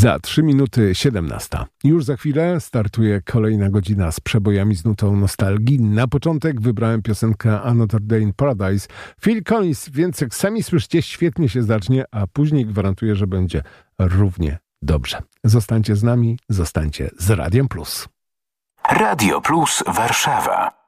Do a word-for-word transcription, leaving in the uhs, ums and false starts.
Za trzy minuty siedemnasta. Już za chwilę startuje kolejna godzina z przebojami z nutą nostalgii. Na początek wybrałem piosenkę Another Day in Paradise, Phil Collins, więc jak sami słyszycie, świetnie się zacznie, a później gwarantuję, że będzie równie dobrze. Zostańcie z nami, zostańcie z Radiem Plus. Radio Plus Warszawa.